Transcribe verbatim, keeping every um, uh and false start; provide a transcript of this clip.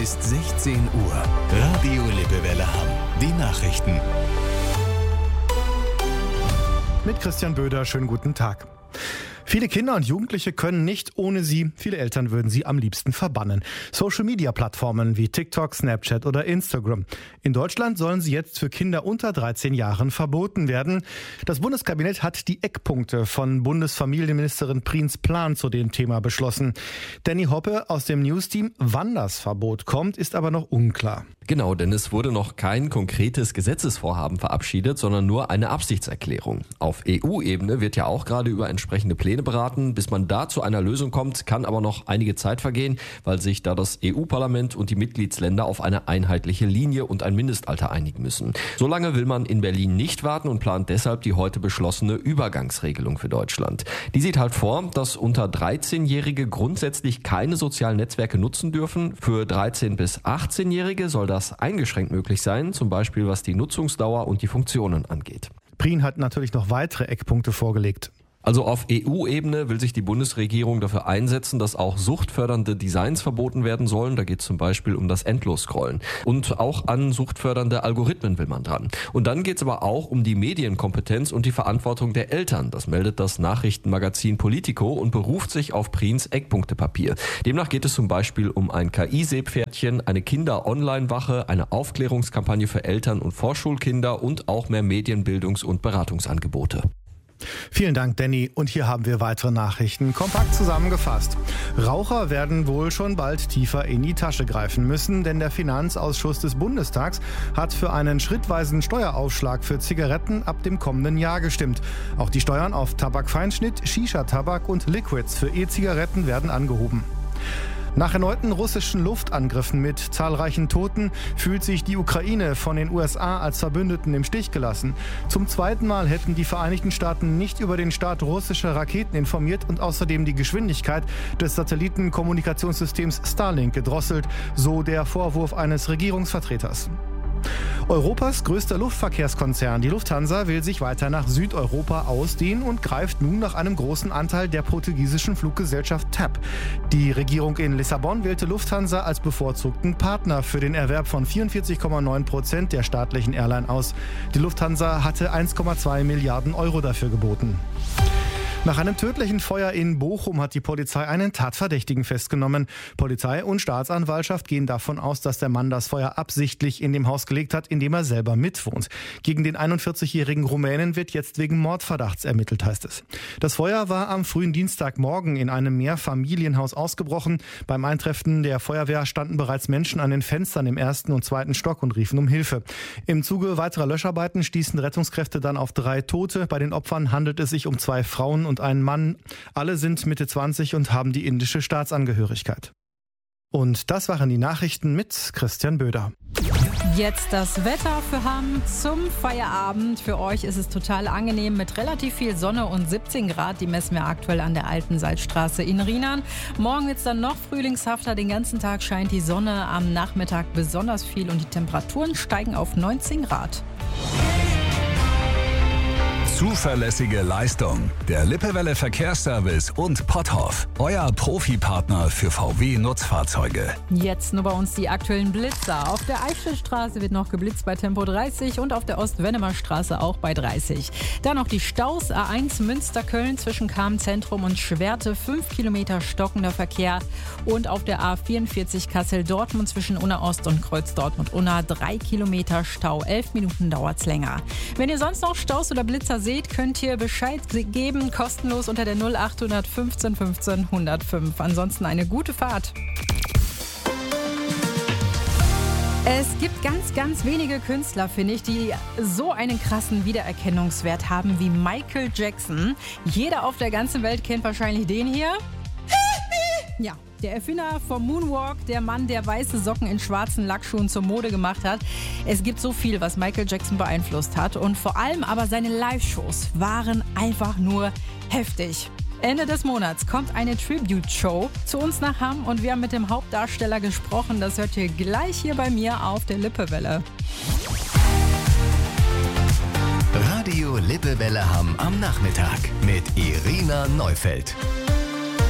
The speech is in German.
ist sechzehn Uhr. Radio Lippewelle Hamm. Die Nachrichten. Mit Christian Böder, schönen guten Tag. Viele Kinder und Jugendliche können nicht ohne sie. Viele Eltern würden sie am liebsten verbannen. Social-Media-Plattformen wie TikTok, Snapchat oder Instagram. In Deutschland sollen sie jetzt für Kinder unter dreizehn Jahren verboten werden. Das Bundeskabinett hat die Eckpunkte von Bundesfamilienministerin Priens Plan zu dem Thema beschlossen. Danny Hoppe aus dem News-Team, wann das Verbot kommt, ist aber noch unklar. Genau, denn es wurde noch kein konkretes Gesetzesvorhaben verabschiedet, sondern nur eine Absichtserklärung. Auf E U-Ebene wird ja auch gerade über entsprechende Pläne beraten. Bis man da zu einer Lösung kommt, kann aber noch einige Zeit vergehen, weil sich da das E U-Parlament und die Mitgliedsländer auf eine einheitliche Linie und ein Mindestalter einigen müssen. So lange will man in Berlin nicht warten und plant deshalb die heute beschlossene Übergangsregelung für Deutschland. Die sieht halt vor, dass unter dreizehnjährige grundsätzlich keine sozialen Netzwerke nutzen dürfen. Für dreizehn- bis achtzehnjährige soll das eingeschränkt möglich sein, zum Beispiel was die Nutzungsdauer und die Funktionen angeht. Prien hat natürlich noch weitere Eckpunkte vorgelegt. Also auf E U-Ebene will sich die Bundesregierung dafür einsetzen, dass auch suchtfördernde Designs verboten werden sollen. Da geht es zum Beispiel um das Endlosscrollen. Und auch an suchtfördernde Algorithmen will man dran. Und dann geht es aber auch um die Medienkompetenz und die Verantwortung der Eltern. Das meldet das Nachrichtenmagazin Politico und beruft sich auf Priens Eckpunktepapier. Demnach geht es zum Beispiel um ein K I-Seepferdchen, eine Kinder-Online-Wache, eine Aufklärungskampagne für Eltern und Vorschulkinder und auch mehr Medienbildungs- und Beratungsangebote. Vielen Dank, Danny. Und hier haben wir weitere Nachrichten kompakt zusammengefasst. Raucher werden wohl schon bald tiefer in die Tasche greifen müssen, denn der Finanzausschuss des Bundestags hat für einen schrittweisen Steueraufschlag für Zigaretten ab dem kommenden Jahr gestimmt. Auch die Steuern auf Tabakfeinschnitt, Shisha-Tabak und Liquids für E-Zigaretten werden angehoben. Nach erneuten russischen Luftangriffen mit zahlreichen Toten fühlt sich die Ukraine von den U S A als Verbündeten im Stich gelassen. Zum zweiten Mal hätten die Vereinigten Staaten nicht über den Start russischer Raketen informiert und außerdem die Geschwindigkeit des Satellitenkommunikationssystems Starlink gedrosselt, so der Vorwurf eines Regierungsvertreters. Europas größter Luftverkehrskonzern, die Lufthansa, will sich weiter nach Südeuropa ausdehnen und greift nun nach einem großen Anteil der portugiesischen Fluggesellschaft T A P. Die Regierung in Lissabon wählte Lufthansa als bevorzugten Partner für den Erwerb von vierundvierzig Komma neun Prozent der staatlichen Airline aus. Die Lufthansa hatte eins Komma zwei Milliarden Euro dafür geboten. Nach einem tödlichen Feuer in Bochum hat die Polizei einen Tatverdächtigen festgenommen. Polizei und Staatsanwaltschaft gehen davon aus, dass der Mann das Feuer absichtlich in dem Haus gelegt hat, in dem er selber mitwohnt. Gegen den einundvierzigjährigen Rumänen wird jetzt wegen Mordverdachts ermittelt, heißt es. Das Feuer war am frühen Dienstagmorgen in einem Mehrfamilienhaus ausgebrochen. Beim Eintreffen der Feuerwehr standen bereits Menschen an den Fenstern im ersten und zweiten Stock und riefen um Hilfe. Im Zuge weiterer Löscharbeiten stießen Rettungskräfte dann auf drei Tote. Bei den Opfern handelt es sich um zwei Frauen und einen Mann. Alle sind Mitte zwanzig und haben die indische Staatsangehörigkeit. Und das waren die Nachrichten mit Christian Böder. Jetzt das Wetter für Hamm zum Feierabend. Für euch ist es total angenehm mit relativ viel Sonne und siebzehn Grad. Die messen wir aktuell an der alten Salzstraße in Rienan. Morgen wird es dann noch frühlingshafter. Den ganzen Tag scheint die Sonne, am Nachmittag besonders viel und die Temperaturen steigen auf neunzehn Grad. Zuverlässige Leistung. Der Lippewelle Verkehrsservice und Potthoff. Euer Profipartner für V W-Nutzfahrzeuge. Jetzt nur bei uns die aktuellen Blitzer. Auf der Eifelstraße wird noch geblitzt bei Tempo dreißig und auf der Ost-Wennemer-Straße auch bei dreißig. Dann noch die Staus A eins Münster-Köln zwischen Cham-Zentrum und Schwerte. fünf Kilometer stockender Verkehr. Und auf der A vierundvierzig Kassel-Dortmund zwischen Unna-Ost und Kreuz-Dortmund-Unna drei Kilometer Stau. elf Minuten dauert's länger. Wenn ihr sonst noch Staus oder Blitzer seht, könnt ihr Bescheid geben, kostenlos unter der null acht fünfzehn fünfzehn hundertfünf. Ansonsten eine gute Fahrt. Es gibt ganz, ganz wenige Künstler, finde ich, die so einen krassen Wiedererkennungswert haben wie Michael Jackson. Jeder auf der ganzen Welt kennt wahrscheinlich den hier. Ja. Der Erfinder vom Moonwalk, der Mann, der weiße Socken in schwarzen Lackschuhen zur Mode gemacht hat. Es gibt so viel, was Michael Jackson beeinflusst hat. Und vor allem aber seine Live-Shows waren einfach nur heftig. Ende des Monats kommt eine Tribute-Show zu uns nach Hamm und wir haben mit dem Hauptdarsteller gesprochen. Das hört ihr gleich hier bei mir auf der Lippewelle. Radio Lippewelle Hamm am Nachmittag mit Irina Neufeld.